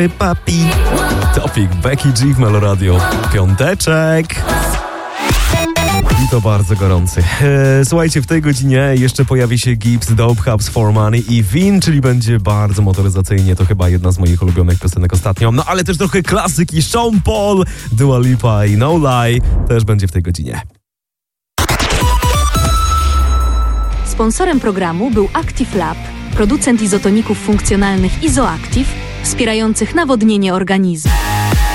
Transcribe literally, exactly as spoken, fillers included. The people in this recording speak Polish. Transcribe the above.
Papi. Topik, Becky G w Melo Radio. Piąteczek. I to bardzo gorący. Eee, słuchajcie, w tej godzinie jeszcze pojawi się Gibbs, Dope Hubs for Money i Vin, czyli będzie bardzo motoryzacyjnie. To chyba jedna z moich ulubionych piosenek ostatnio. No ale też trochę klasyki. Sean Paul, Dua Lipa i No Lie też będzie w tej godzinie. Sponsorem programu był Active Lab, producent izotoników funkcjonalnych Izoactive, wspierających nawodnienie organizmu.